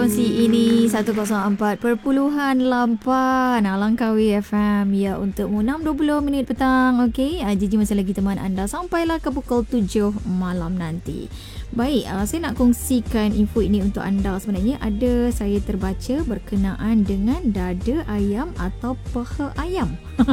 frekuensi ini 104.8 Langkawi FM ya, untukmu 6.20 minit petang. Okey, Gigi masih lagi teman anda sampailah ke pukul 7 malam nanti. Baik, saya nak kongsikan info ini untuk anda. Sebenarnya ada saya terbaca berkenaan dengan dada ayam atau peha ayam.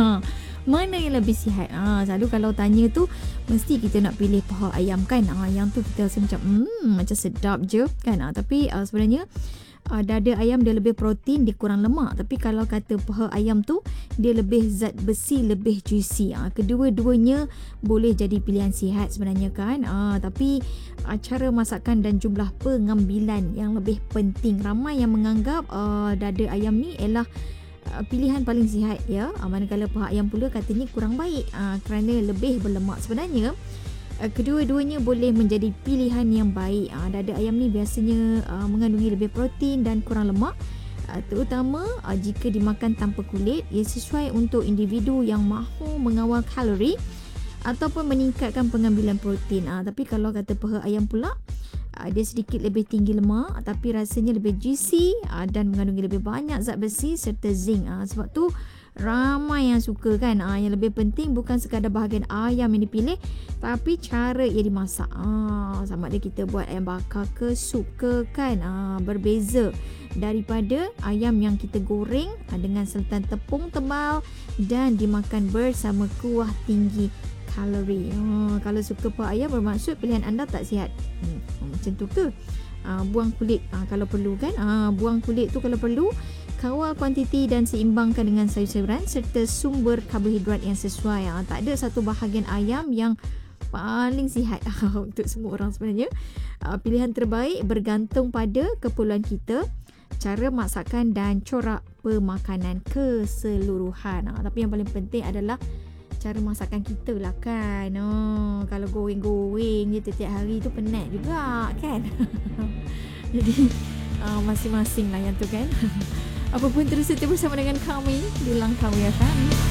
Mana yang lebih sihat? Selalu kalau tanya tu mesti kita nak pilih paha ayam kan. Yang tu kita rasa macam sedap je kan. Tapi sebenarnya dada ayam dia lebih protein, dia kurang lemak. Tapi kalau kata paha ayam tu dia lebih zat besi, lebih juicy. Kedua-duanya boleh jadi pilihan sihat sebenarnya kan. Tapi cara masakan dan jumlah pengambilan yang lebih penting. Ramai yang menganggap dada ayam ni ialah pilihan paling sihat ya. Manakala paha ayam pula katanya kurang baik kerana lebih berlemak. Sebenarnya kedua-duanya boleh menjadi pilihan yang baik. Dada ayam ni biasanya mengandungi lebih protein dan kurang lemak, terutama jika dimakan tanpa kulit. Ia sesuai untuk individu yang mahu mengawal kalori ataupun meningkatkan pengambilan protein. Tapi kalau kata paha ayam pula, dia sedikit lebih tinggi lemak tapi rasanya lebih juicy dan mengandungi lebih banyak zat besi serta zinc. Sebab tu ramai yang suka kan. Yang lebih penting bukan sekadar bahagian ayam yang dipilih, tapi cara ia dimasak. Sama ada kita buat ayam bakar ke sup ke kan. Berbeza daripada ayam yang kita goreng dengan selutan tepung tebal dan dimakan bersama kuah tinggi kalori. Kalau suka paha ayam bermaksud pilihan anda tak sihat. Macam tu ke? Buang kulit kalau perlu kan. Buang kulit tu kalau perlu. Kawal kuantiti dan seimbangkan dengan sayur-sayuran serta sumber karbohidrat yang sesuai. Tak ada satu bahagian ayam yang paling sihat untuk semua orang sebenarnya. Pilihan terbaik bergantung pada keperluan kita, cara masakan dan corak pemakanan keseluruhan. Tapi yang paling penting adalah cara masakan kita lah kan. Kalau goreng-goreng je setiap hari tu penat juga kan. Jadi masing-masing lah yang tu kan. Apapun terus setia bersama dengan kami di Langkawi FM.